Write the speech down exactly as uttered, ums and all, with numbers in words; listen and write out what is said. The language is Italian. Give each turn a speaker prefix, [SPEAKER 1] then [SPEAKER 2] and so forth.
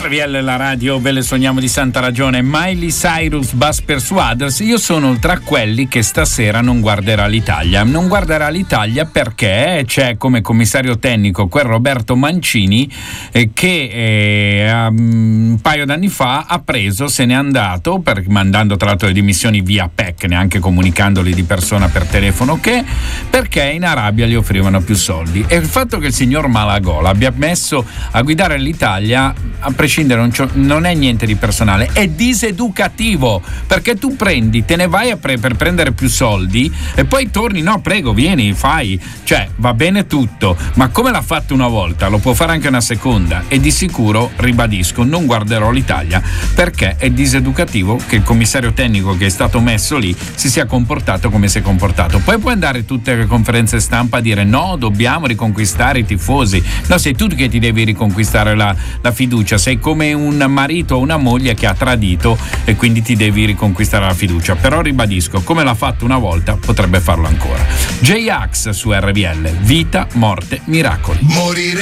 [SPEAKER 1] R V L, la radio, ve le sogniamo di santa ragione. Miley Cyrus, Buzz Persuaders. Io sono tra quelli che stasera non guarderà l'Italia. Non guarderà l'Italia perché c'è come commissario tecnico quel Roberto Mancini eh, che eh, un paio d'anni fa ha preso, se n'è andato, per, mandando tra l'altro le dimissioni via P E C, neanche comunicandoli di persona per telefono, che perché in Arabia gli offrivano più soldi. E il fatto che il signor Malagol abbia messo a guidare l'Italia, a prescindere, non, non è niente di personale, è diseducativo, perché tu prendi, te ne vai a pre- per prendere più soldi e poi torni, no prego vieni, fai, cioè va bene tutto, ma come l'ha fatto una volta lo può fare anche una seconda. E di sicuro, ribadisco, non guarderò l'Italia perché è diseducativo che il commissario tecnico che è stato messo lì si sia comportato come si è comportato. Poi puoi andare tutte le conferenze stampa a dire no, dobbiamo riconquistare i tifosi. No, sei tu che ti devi riconquistare la, la fiducia, sei come un marito o una moglie che ha tradito e quindi ti devi riconquistare la fiducia. Però ribadisco, come l'ha fatto una volta potrebbe farlo ancora. J-Ax su R V L, vita, morte, miracoli.
[SPEAKER 2] Morire